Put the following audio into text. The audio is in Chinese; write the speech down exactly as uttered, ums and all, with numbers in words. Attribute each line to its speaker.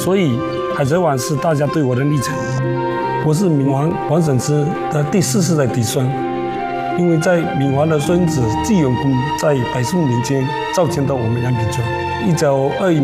Speaker 1: 所以海贼王是大家对我的昵称。我是闽王王审知的第四世代嫡孙，因为在闽王的孙子纪永公在百数年间召迁到我们阳平村。一九二一